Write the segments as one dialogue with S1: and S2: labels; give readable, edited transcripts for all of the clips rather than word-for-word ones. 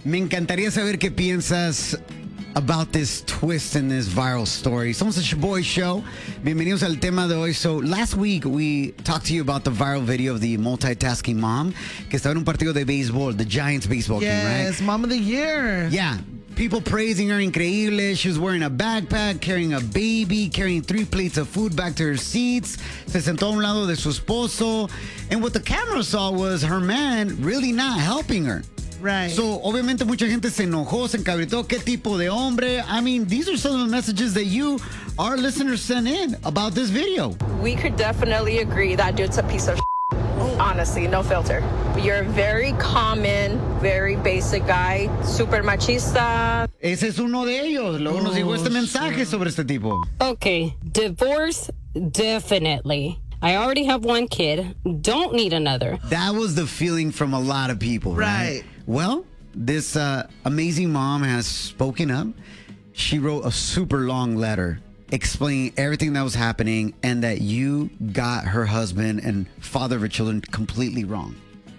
S1: Me encantaría saber qué piensas about this twist in this viral story. Somos el Shaboy Show. Bienvenidos al tema de hoy. So, last week we talked to you about the viral video of the multitasking mom que estaba en un partido de béisbol, the Giants baseball game, right?
S2: Yes, Mom of the Year.
S1: Yeah. People praising her, increíble. She was wearing a backpack, carrying a baby, carrying 3 plates of food back to her seats. Se sentó a un lado de su esposo. And what the camera saw was her man really not helping her.
S2: Right.
S1: So, obviamente, mucha gente se enojó, se encabritó. ¿Qué tipo de hombre? I mean, these are some of the messages that you, our listeners, sent in about this video.
S3: We could definitely agree that dude's a piece of honestly, no filter. You're a very common, very basic guy, super machista.
S1: Ese es uno de ellos. Luego nos llegó este mensaje sobre este tipo.
S4: Okay, divorce, definitely. I already have 1 kid. Don't need another.
S1: That was the feeling from a lot of people, right? Well, this amazing mom has spoken up. She wrote a super long letter explaining everything that was happening and that you got her husband and father of her children completely wrong.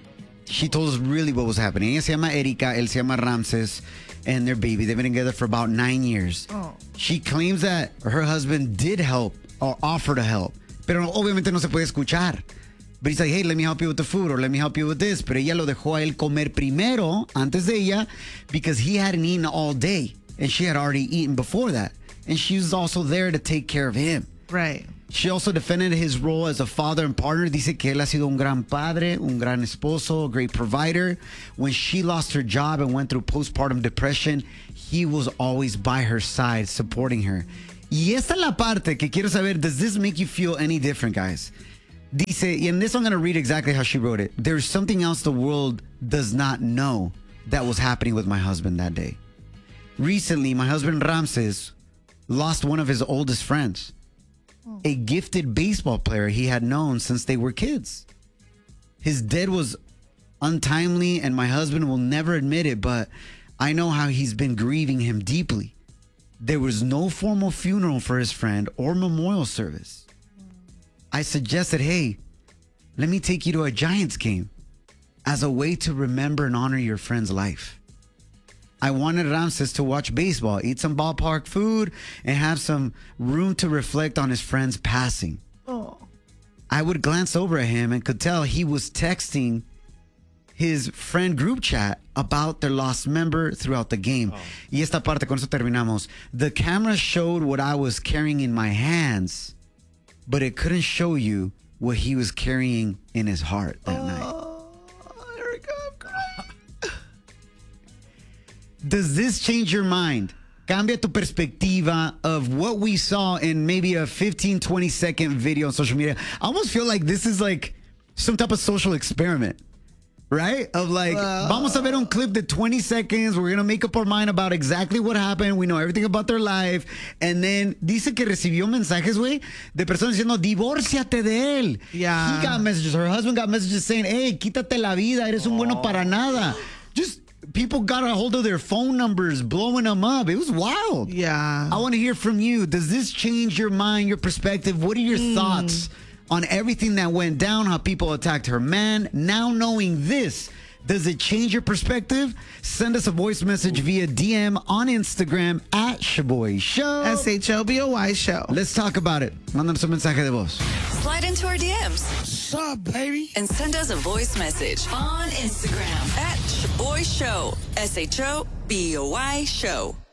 S1: She told us really what was happening. Ella se llama Erika, él se llama Ramses, and their baby. They've been together for about 9 years.
S2: Oh.
S1: She claims that her husband did help or offer to help, pero obviamente no se puede escuchar. But he's like, hey, let me help you with the food or let me help you with this. Pero ella lo dejó a él comer primero, antes de ella, because he hadn't eaten all day. And she had already eaten before that. And she was also there to take care of him.
S2: Right.
S1: She also defended his role as a father and partner. Dice que él ha sido un gran padre, un gran esposo, a great provider. When she lost her job and went through postpartum depression, he was always by her side, supporting her. Y esta es la parte que quiero saber, does this make you feel any different, guys? Dice, and this I'm going to read exactly how she wrote it. There's something else the world does not know that was happening with my husband that day. Recently, my husband Ramses lost one of his oldest friends, a gifted baseball player he had known since they were kids. His death was untimely, and my husband will never admit it, but I know how he's been grieving him deeply. There was no formal funeral for his friend or memorial service. I suggested, hey, let me take you to a Giants game as a way to remember and honor your friend's life. I wanted Ramses to watch baseball, eat some ballpark food, and have some room to reflect on his friend's passing.
S2: Oh.
S1: I would glance over at him and could tell he was texting his friend group chat about their lost member throughout the game. Y esta parte, con eso terminamos. The camera showed what I was carrying in my hands, but it couldn't show you what he was carrying in his heart that night.
S2: Erika, I'm crying.
S1: Does this change your mind? Cambia tu perspectiva of what we saw in maybe a 15, 20-second video on social media. I almost feel like this is like some type of social experiment. Right? Of like, vamos a ver un clip de 20 seconds. We're going to make up our mind about exactly what happened. We know everything about their life. And then dice que recibió mensajes, güey, de personas diciendo, divórciate de él.
S2: Yeah.
S1: He got messages. Her husband got messages saying, hey, quítate la vida. Eres un bueno para nada. Just people got a hold of their phone numbers, blowing them up. It was wild.
S2: Yeah.
S1: I want to hear from you. Does this change your mind, your perspective? What are your thoughts on everything that went down, how people attacked her man? Now knowing this, does it change your perspective? Send us a voice message via DM on Instagram at Shaboy Show.
S2: SHOBOY Show.
S1: Let's talk about it. Mándanos un mensaje de voz.
S5: Slide into our DMs.
S2: What's up, baby?
S5: And send us a voice message on Instagram at Shaboy Show. SHOBOY Show.